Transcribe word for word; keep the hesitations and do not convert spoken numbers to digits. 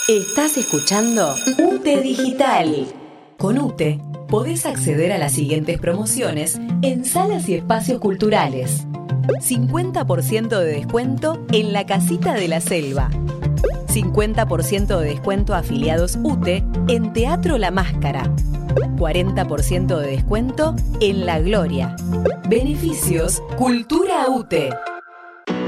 Estás escuchando UTE Digital. Con UTE podés acceder a las siguientes promociones en salas y espacios culturales. cincuenta por ciento de descuento en la Casita de la Selva. cincuenta por ciento de descuento a afiliados UTE en Teatro La Máscara. cuarenta por ciento de descuento en La Gloria. Beneficios Cultura UTE.